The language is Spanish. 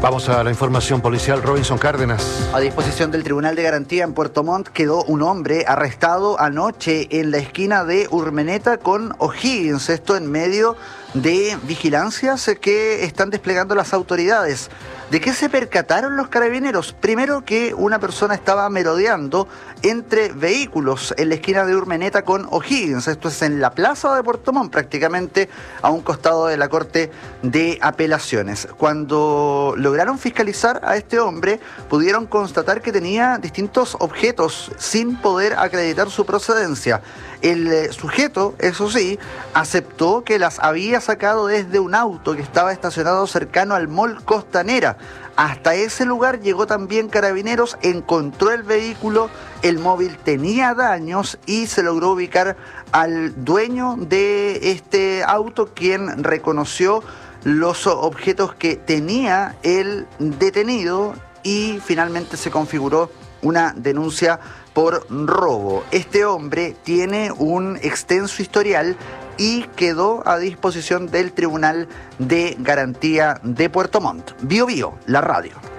Vamos a la información policial. Robinson Cárdenas. A disposición del Tribunal de Garantía en Puerto Montt quedó un hombre arrestado anoche en la esquina de Urmeneta con O'Higgins. Esto en medio de vigilancias que están desplegando las autoridades. ¿De qué se percataron los carabineros? Primero, que una persona estaba merodeando entre vehículos en la esquina de Urmeneta con O'Higgins. Esto es en la plaza de Puerto Montt, prácticamente a un costado de la Corte de Apelaciones. Cuando lograron fiscalizar a este hombre, pudieron constatar que tenía distintos objetos sin poder acreditar su procedencia. El sujeto, eso sí, aceptó que las había sacado desde un auto que estaba estacionado cercano al Mall Costanera. Hasta ese lugar llegó también Carabineros, encontró el vehículo, el móvil tenía daños y se logró ubicar al dueño de este auto, quien reconoció los objetos que tenía el detenido y finalmente se configuró una denuncia por robo. Este hombre tiene un extenso historial y quedó a disposición del Tribunal de Garantía de Puerto Montt. Bio Bio, la radio.